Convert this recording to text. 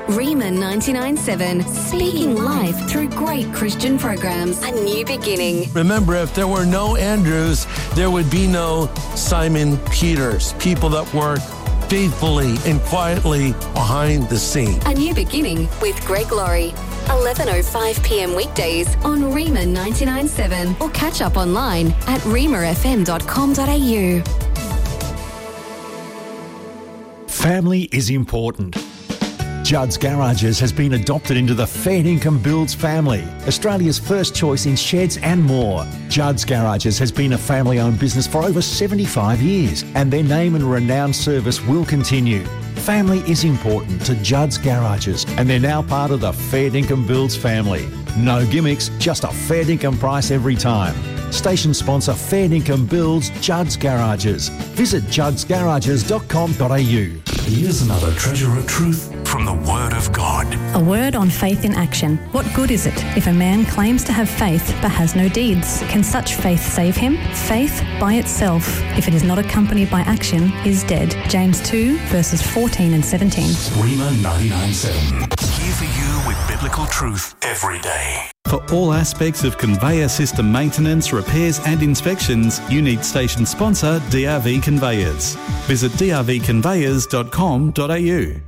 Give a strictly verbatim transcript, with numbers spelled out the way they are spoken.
Rima ninety-nine point seven, speaking life through great Christian programs. A new beginning. Remember, if there were no Andrews, there would be no Simon Peters, people that work faithfully and quietly behind the scene. A new beginning with Greg Laurie. eleven oh five p.m. weekdays on Rima ninety-nine point seven or catch up online at rima f m dot com dot a u. Family is important. Judd's Garages has been adopted into the Fair Income Builds family, Australia's first choice in sheds and more. Judd's Garages has been a family-owned business for over seventy-five years, and their name and renowned service will continue. Family is important to Judd's Garages, and they're now part of the Fair Income Builds family. No gimmicks, just a fair income price every time. Station sponsor Fair Income Builds Judd's Garages. Visit judds garages dot com dot a u. Here's another treasure of truth from the Word of God. A word on faith in action. What good is it if a man claims to have faith but has no deeds? Can such faith save him? Faith by itself, if it is not accompanied by action, is dead. James two, verses fourteen and seventeen. Rima ninety-nine point seven. Here for you with biblical truth every day. For all aspects of conveyor system maintenance, repairs and inspections, you need station sponsor D R V Conveyors. Visit d r v conveyors dot com dot a u.